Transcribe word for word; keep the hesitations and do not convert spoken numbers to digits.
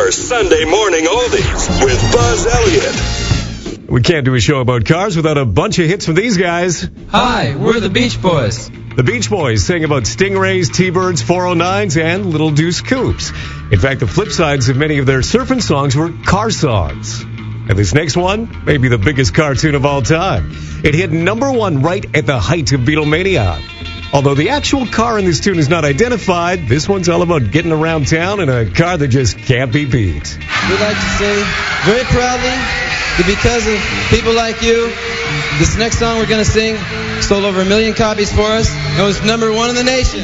Your Sunday morning oldies with Buzz Elliott. We can't do a show about cars without a bunch of hits from these guys. Hi, we're the Beach Boys. The Beach Boys sang about Stingrays, T-Birds, four oh nines, and Little Deuce Coupes. In fact, the flip sides of many of their surfing songs were car songs. And this next one may be the biggest car tune of all time. It hit number one right at the height of Beatlemania. Although the actual car in this tune is not identified, this one's all about getting around town in a car that just can't be beat. We'd like to say very proudly that because of people like you, this next song we're going to sing sold over a million copies for us and was number one in the nation.